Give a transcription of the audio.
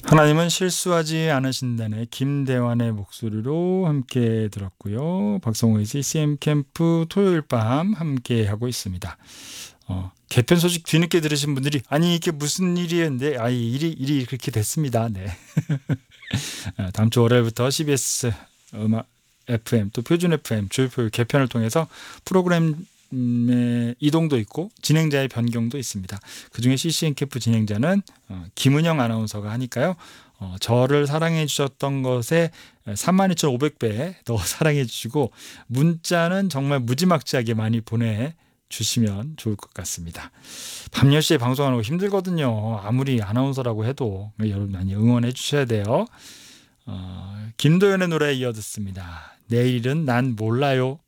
하나님은 실수하지 않으신다네 김대환의 목소리로 함께 들었고요. 박성호의 CCM 캠프 토요일 밤 함께 하고 있습니다. 개편 소식 뒤늦게 들으신 분들이 아니 이게 무슨 일이었는데 이 일이 그렇게 됐습니다. 네. 다음 주 월요일부터 CBS 음악 FM 또 표준 FM 주요 개편을 통해서 프로그램의 이동도 있고 진행자의 변경도 있습니다. 그중에 CCM 캠프 진행자는 김은영 아나운서가 하니까요. 저를 사랑해 주셨던 것에 32,500배 더 사랑해 주시고 문자는 정말 무지막지하게 많이 보내주시면 좋을 것 같습니다. 밤 10시에 방송하는 거 힘들거든요. 아무리 아나운서라고 해도 여러분 많이 응원해 주셔야 돼요. 김도연의 노래 이어 듣습니다. 내일은 난 몰라요.